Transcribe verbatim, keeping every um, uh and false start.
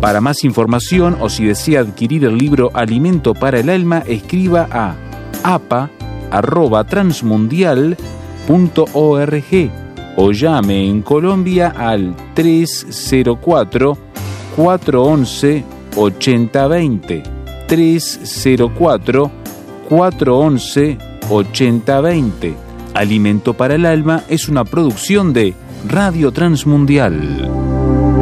Para más información o si desea adquirir el libro Alimento para el Alma, escriba a apa arroba transmundial punto org o llame en Colombia al tres cero cuatro, cuatro once, ochenta veinte. tres cero cuatro, cuatro once, ochenta veinte. Alimento para el Alma es una producción de Radio Transmundial.